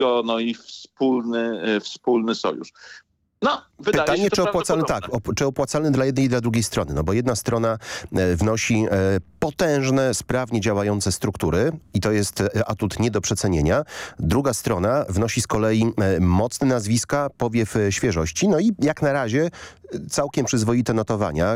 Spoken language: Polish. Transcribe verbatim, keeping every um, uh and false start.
no i wspólny, wspólny sojusz. No, wydaje Pytanie, się to czy opłacalny, tak, op, czy opłacalny dla jednej i dla drugiej strony. No bo jedna strona e, wnosi e, potężne, sprawnie działające struktury i to jest e, atut nie do przecenienia. Druga strona wnosi z kolei e, mocne nazwiska, powiew e, świeżości. No i jak na razie e, całkiem przyzwoite notowania.